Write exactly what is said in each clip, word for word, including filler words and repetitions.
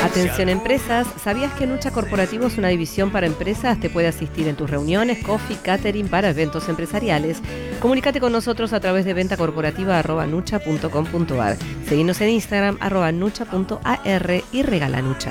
Atención empresas, ¿sabías que Nucha Corporativo es una división para empresas? Te puede asistir en tus reuniones, coffee, catering para eventos empresariales. Comunícate con nosotros a través de ventacorporativa arroba nucha punto com punto ar. Seguinos en Instagram arroba nucha punto ar y regala Nucha.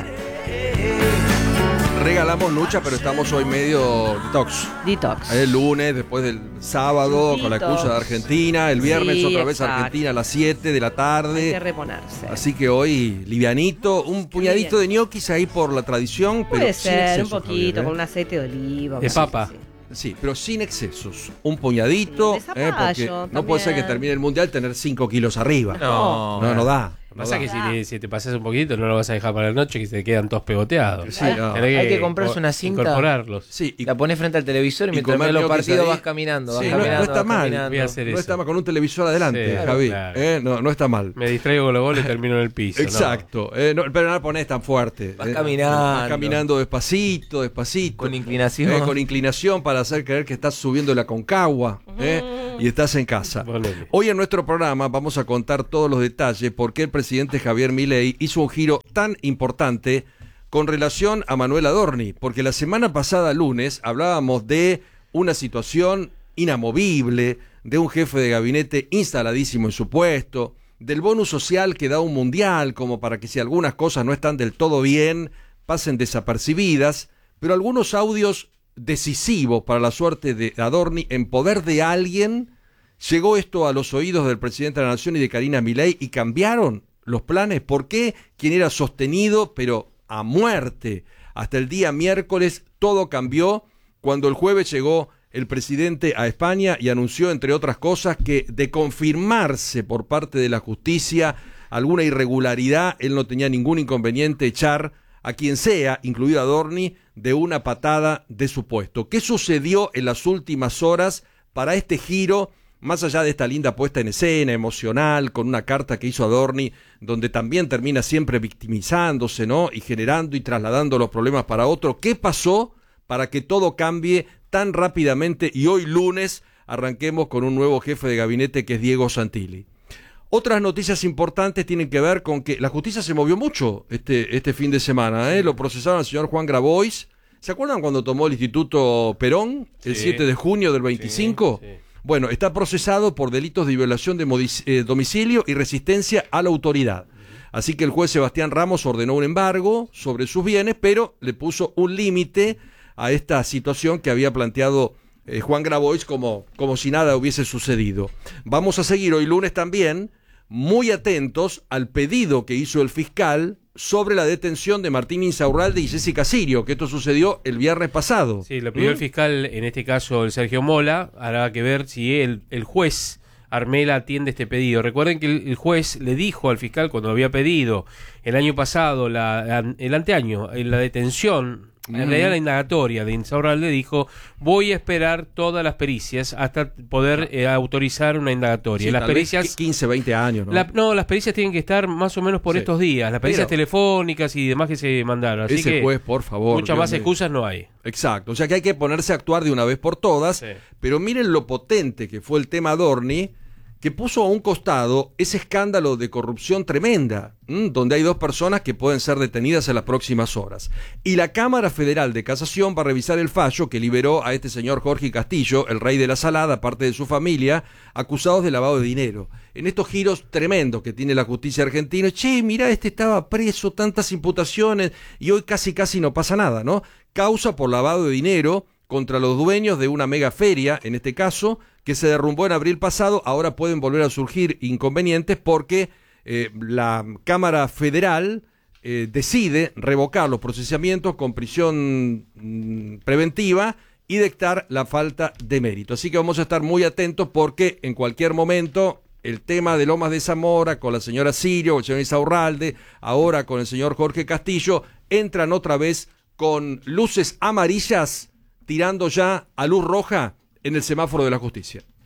Regalamos Nucha, pero estamos hoy medio detox. Detox. El lunes, después del sábado, Detox. con la excusa de Argentina. El viernes Sí, otra vez exacto. Argentina a las siete de la tarde. Hay que reponerse. Así que hoy, livianito, un puñadito de ñoquis ahí por la tradición, pero Puede sin ser, exceso, un poquito, Javier, ¿eh? con un aceite de oliva. De una papa. cosa así. Sí, pero sin excesos. Un puñadito, Sí, de eh, zapallo porque no puede ser que también. termine el mundial tener cinco kilos arriba. No, no, no da. No Pasa da. que si te, si te pasas un poquito no lo vas a dejar para la noche, que se quedan todos pegoteados. Sí, no. Tenés Hay que comprarse una cinta. Incorporarlos. Sí, y, La pones frente al televisor y y mientras comer ves los ñoquis partidos ahí. vas caminando, vas Sí, no- caminando, no está vas mal. caminando. Voy a hacer no eso. está mal con un televisor adelante, Sí, Javi. claro. Eh, no, no está mal. Me distraigo con los goles y termino en el piso. ¿no? Exacto, eh, no, pero no la ponés tan fuerte. Vas eh. caminando. Vas caminando despacito, despacito. Con inclinación. Eh, con inclinación para hacer creer que estás subiendo la Concagua eh, y estás en casa. Ponele. Hoy en nuestro programa vamos a contar todos los detalles por qué el presidente Javier Milei hizo un giro tan importante con relación a Manuel Adorni, porque la semana pasada, lunes, hablábamos de una situación inamovible, de un jefe de gabinete instaladísimo en su puesto, del bonus social que da un mundial, como para que si algunas cosas no están del todo bien, pasen desapercibidas, pero algunos audios decisivos para la suerte de Adorni en poder de alguien. Llegó esto a los oídos del presidente de la Nación y de Karina Milei y cambiaron los planes. ¿Por qué? Quien era sostenido, pero a muerte, hasta el día miércoles, todo cambió cuando el jueves llegó el presidente a España y anunció, entre otras cosas, que de confirmarse por parte de la justicia alguna irregularidad, él no tenía ningún inconveniente echar a quien sea, incluido Adorni, de una patada de su puesto. ¿Qué sucedió en las últimas horas para este giro? Más allá de esta linda puesta en escena, emocional, con una carta que hizo Adorni, donde también termina siempre victimizándose, ¿no? Y generando y trasladando los problemas para otro. ¿Qué pasó para que todo cambie tan rápidamente y hoy lunes arranquemos con un nuevo jefe de gabinete que es Diego Santilli? Otras noticias importantes tienen que ver con que la justicia se movió mucho este, este fin de semana, ¿eh? Lo procesaron al señor Juan Grabois. ¿Se acuerdan cuando tomó el Instituto Perón el Sí. siete de junio del veinticinco? Sí, sí. Bueno, está procesado por delitos de violación de modic- eh, domicilio y resistencia a la autoridad. Así que el juez Sebastián Ramos ordenó un embargo sobre sus bienes, pero le puso un límite a esta situación que había planteado eh, Juan Grabois como, como si nada hubiese sucedido. Vamos a seguir hoy lunes también muy atentos al pedido que hizo el fiscal sobre la detención de Martín Insaurralde y Jessica Sirio, que esto sucedió el viernes pasado. Sí, lo pidió ¿Mm? el fiscal, en este caso el Sergio Mola. Habrá que ver si el, el juez Armela atiende este pedido. Recuerden que el, el juez le dijo al fiscal cuando había pedido el año pasado, la, la- el anteaño, en la detención, en Mm. realidad la indagatoria de Insaurralde, dijo: voy a esperar todas las pericias hasta poder eh, autorizar una indagatoria. Sí, las tal vez pericias... quince, veinte años, ¿no? La- no, las pericias tienen que estar más o menos por Sí. estos días, las pericias Pero- telefónicas y demás que se mandaron. Así Ese que juez, por favor. muchas Dios más mío. excusas no hay. Exacto, o sea que hay que ponerse a actuar de una vez por todas, Sí. pero miren lo potente que fue el tema Adorni, que puso a un costado ese escándalo de corrupción tremenda, ¿m? donde hay dos personas que pueden ser detenidas en las próximas horas. Y la Cámara Federal de Casación va a revisar el fallo que liberó a este señor Jorge Castillo, el rey de la salada, parte de su familia, acusados de lavado de dinero. En estos giros tremendos que tiene la justicia argentina, che, mirá, este estaba preso, tantas imputaciones, y hoy casi casi no pasa nada, ¿no? Causa por lavado de dinero contra los dueños de una mega feria, en este caso, que se derrumbó en abril pasado. Ahora pueden volver a surgir inconvenientes porque eh, la Cámara Federal eh, decide revocar los procesamientos con prisión mm, preventiva y dictar la falta de mérito. Así que vamos a estar muy atentos porque en cualquier momento el tema de Lomas de Zamora con la señora Sirio, con el señor Insaurralde, ahora con el señor Jorge Castillo, entran otra vez con luces amarillas tirando ya a luz roja en el semáforo de la justicia.